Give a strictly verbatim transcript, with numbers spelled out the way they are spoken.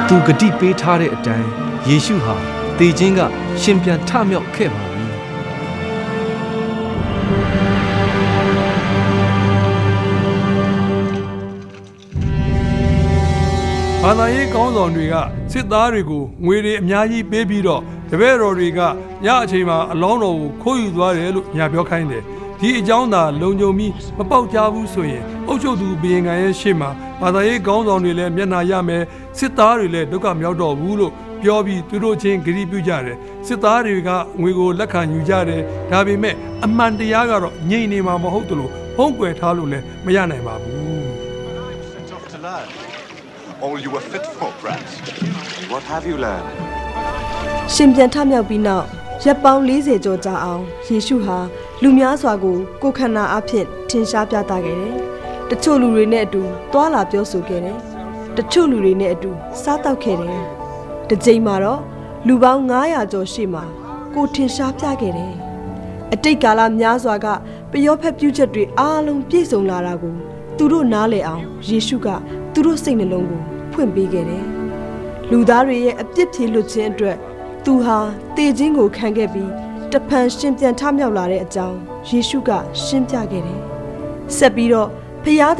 သူဂတိပေးထားတဲ့အတိုင်းယေရှုဟာသေခြင်းကရှင်ပြန်ထမြောက်ခဲ့ပါပြီဘာသာရေးကောင်းဆောင်တွေကစစ်သားတွေကိုငွေတွေအများကြီးပေးပြီးတော့တပည့်တော်တွေကညအချိန်မှာအလောင်းတော်ကိုခိုးယူသွားတယ်လို့ညာပြောခိုင်းတယ်ဒီအကြောင်းသာလုံခြုံပြီးမပေါက်ကြားဘူးဆိုရင်အုပ်ချုပ်သူဘုရင်ခံရဲ့ရှေ့မှာဘာသာရေးကောင်းဆောင်တွေလည်းမျက်နှာရမယ်စစ်သားတွေလည်းဒုက္ခမြောက်တော့ဘူးလို့ပြောပြီးသူတို့ချင်းဂရုပြုကြတယ်စစ်သားတွေကငွေကိုလက်ခံယူကြတယ်ဒါပေမဲ့အမှန်တရားကတော့ငြိမ်နေမှာမဟုတ်တယ်လို့ဖုံးကွယ်ထားလို့လည်းမရနိုင်ပါဘူး All you were fit for, brats. What have you learned? ရှင်ပြန်ထမြောက်ပြီးနောက်ရက်ပေါင်း၄၀ကျော်ကြာအောင်ယေရှုဟာလူများစွာကိုကိုယ်ခန္ဓာအဖြစ်ထင်ရှားပြသခဲ့တယ်။တချို့လူတွေနဲ့အတူတွာလာပြောဆိုခဲ့တယ်။တချို့လူတွေနဲ့အတူစားတောက်ခဲ့တယ်။တစ်ချိန်မှာတော့လူပေါင်း၅ရာကျော်ရှိမှကိုထင်ရှားပြခဲ့တယ်။အတိတ်ကာလများစွာကပယောဖက်ပြုချက်တွေအားလုံးပြည့်စုံလာတာကိုသူတို့နားလည်အောင်ယေရှုကသူတို့စိတ်နှလုံးကိုဖွင့်ပေးခဲ့တယ်။လူသားတွေရဲ့အပြစ်ဖြေလွတ်ခြင်းအတွက်သူဟာတေခြင်းကိုခံခဲ့ပြီးတဖန်ရှင်ပြန်ထမြောက်လာတဲ့အကြောင်းယေရှုကရှင်းပြခဲ့တယ်။ဆက်ပြီးတော့ဖျား